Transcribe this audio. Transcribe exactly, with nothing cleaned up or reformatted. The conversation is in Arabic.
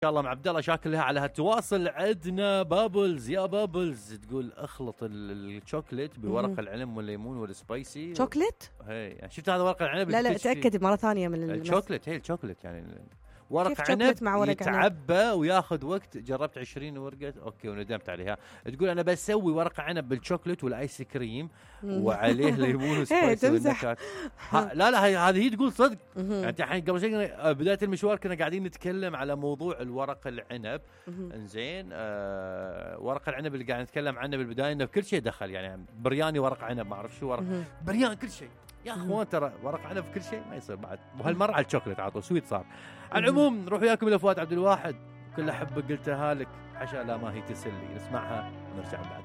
شاء الله مع عبد الله شاكر لها على هالتواصل. عندنا بابلز، يا بابلز تقول اخلط الشوكليت بورق العنب والليمون والسبايسي. شوكليت؟ هي يعني شفت هذا ورق العنب؟ لا لا تاكد مره ثانيه من الشوكليت. هي الشوكليت يعني ورق عنب مع ورق يتعبى عنب وياخذ وقت. جربت عشرين ورقه اوكي وندمت عليها. تقول انا بسوي ورق عنب بالشوكليت والايس كريم وعليه ليمون وسبايسي والنكهات. لا لا هذه هي تقول صدق. يعني الحين قبل شوي بدايه المشوار كنا قاعدين نتكلم على موضوع الورق العنب. انزين آه ورق العنب اللي قاعد نتكلم عنه بالبدايه انه كل شيء دخل، يعني برياني ورق عنب، ما اعرف شو ورق بريان، كل شيء يا اخوان ترى ورق عنب كل شيء ما يصير بعد. وهالمره على الشوكليت عطوا سويت صار. على العموم نروح وياكم الى فؤاد عبد الواحد، كل حبه قلتها لك عشان لا ما هي تسلي. نسمعها ونرجع بعد.